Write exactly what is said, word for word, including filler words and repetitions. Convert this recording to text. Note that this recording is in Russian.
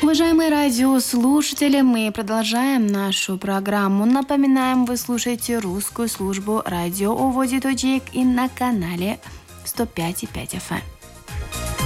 Уважаемые радиослушатели, мы продолжаем нашу программу. Напоминаем, вы слушаете русскую службу радио Уводит Оджик и на канале сто пять и пять эф эм.